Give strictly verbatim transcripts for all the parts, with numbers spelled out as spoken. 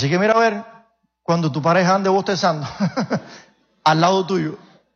Así que mira a ver, cuando tu pareja ande bostezando al lado tuyo.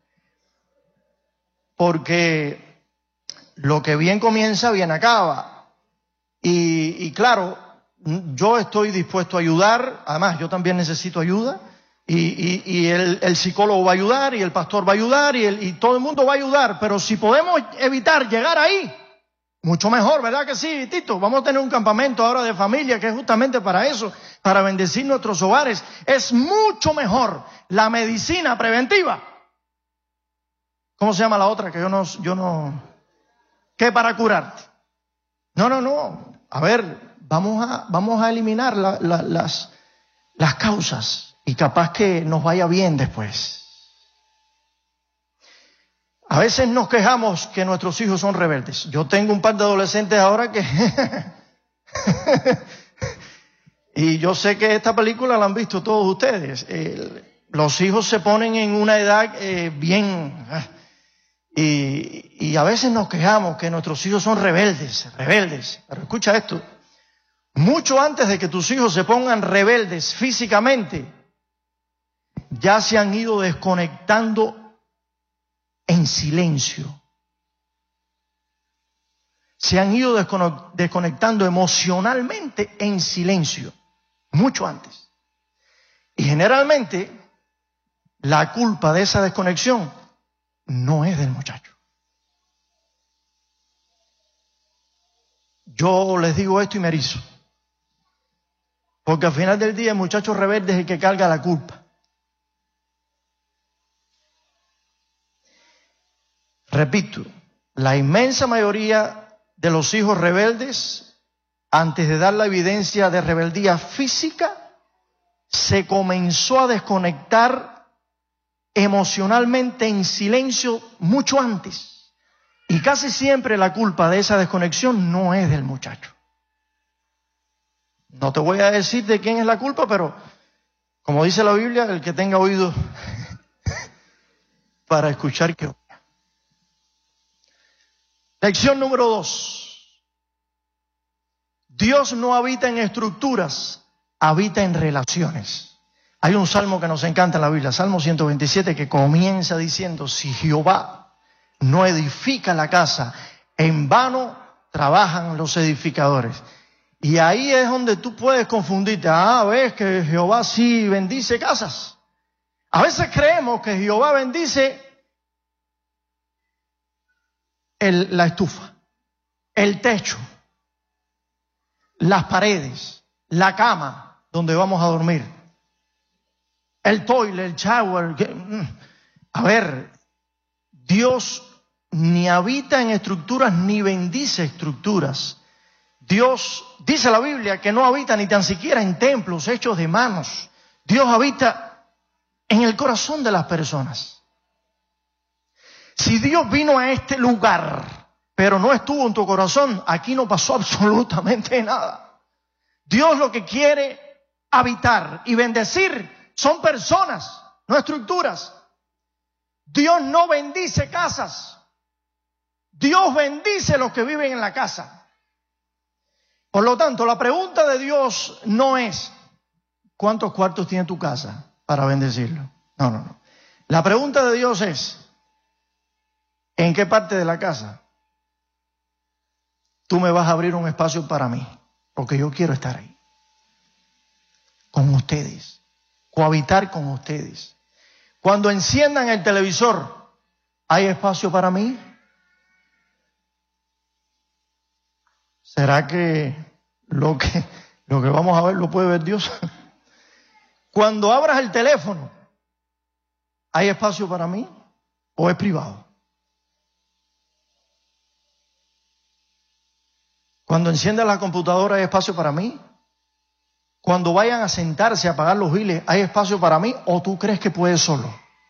Porque lo que bien comienza, bien acaba. Y, y claro, yo estoy dispuesto a ayudar. Además, yo también necesito ayuda. Y, y, y el, el psicólogo va a ayudar, y el pastor va a ayudar, y, el, y todo el mundo va a ayudar. Pero si podemos evitar llegar ahí, mucho mejor, ¿verdad que sí, Tito? Vamos a tener un campamento ahora de familia que es justamente para eso, para bendecir nuestros hogares. Es mucho mejor la medicina preventiva. ¿Cómo se llama la otra? Que yo no, yo no, ¿qué para curarte? No, no, no. A ver, vamos a, vamos a eliminar la, la, las, las causas. Y capaz que nos vaya bien después. A veces nos quejamos que nuestros hijos son rebeldes. Yo tengo un par de adolescentes ahora que... y yo sé que esta película la han visto todos ustedes. Eh, los hijos se ponen en una edad eh, bien... Y, y a veces nos quejamos que nuestros hijos son rebeldes, rebeldes. Pero escucha esto. Mucho antes de que tus hijos se pongan rebeldes físicamente, ya se han ido desconectando en silencio. Se han ido desconectando emocionalmente en silencio, mucho antes. Y generalmente la culpa de esa desconexión no es del muchacho. Yo les digo esto y me erizo. Porque al final del día el muchacho rebelde es el que carga la culpa. Repito, la inmensa mayoría de los hijos rebeldes, antes de dar la evidencia de rebeldía física, se comenzó a desconectar emocionalmente en silencio mucho antes. Y casi siempre la culpa de esa desconexión no es del muchacho. No te voy a decir de quién es la culpa, pero como dice la Biblia, el que tenga oído para escuchar que oiga. Lección número dos. Dios no habita en estructuras, habita en relaciones. Hay un salmo que nos encanta en la Biblia, Salmo ciento veintisiete, que comienza diciendo: si Jehová no edifica la casa, en vano trabajan los edificadores. Y ahí es donde tú puedes confundirte. Ah, ves que Jehová sí bendice casas. A veces creemos que Jehová bendice El, la estufa, el techo, las paredes, la cama donde vamos a dormir, el toilet, el shower. Que, a ver, Dios ni habita en estructuras ni bendice estructuras. Dios, dice la Biblia, que no habita ni tan siquiera en templos hechos de manos. Dios habita en el corazón de las personas. Si Dios vino a este lugar, pero no estuvo en tu corazón, aquí no pasó absolutamente nada. Dios lo que quiere habitar y bendecir son personas, no estructuras. Dios no bendice casas. Dios bendice a los que viven en la casa. Por lo tanto, la pregunta de Dios no es ¿cuántos cuartos tiene tu casa para bendecirlo? No, no, no. La pregunta de Dios es: ¿en qué parte de la casa tú me vas a abrir un espacio para mí? Porque yo quiero estar ahí, con ustedes, cohabitar con ustedes. Cuando enciendan el televisor, ¿hay espacio para mí? ¿Será que lo que, lo que vamos a ver lo puede ver Dios? Cuando abras el teléfono, ¿hay espacio para mí o es privado? Cuando enciendas la computadora, ¿hay espacio para mí? Cuando vayan a sentarse a pagar los biles, ¿hay espacio para mí o tú crees que puedes solo?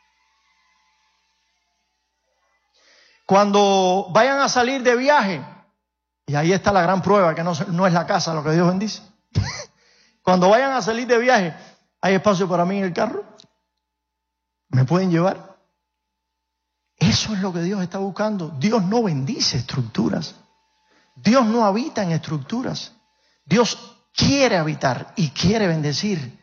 Cuando vayan a salir de viaje, y ahí está la gran prueba, que no, no es la casa lo que Dios bendice. Cuando vayan a salir de viaje, ¿hay espacio para mí en el carro? ¿Me pueden llevar? Eso es lo que Dios está buscando. Dios no bendice estructuras. Dios no habita en estructuras. Dios quiere habitar y quiere bendecir